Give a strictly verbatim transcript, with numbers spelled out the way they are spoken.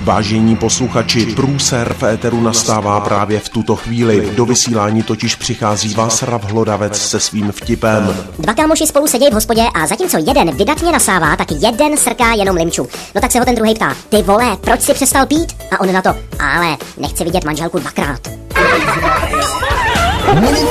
Vážení posluchači, průser v éteru nastává právě v tuto chvíli. Do vysílání totiž přichází Václav Hlodavec se svým vtipem. Dva kámoši spolu sedějí v hospodě a zatímco jeden vydatně nasává, tak jeden srká jenom limču. No tak se ho ten druhý ptá: ty vole, proč jsi přestal pít? A on na to: ale nechci vidět manželku dvakrát.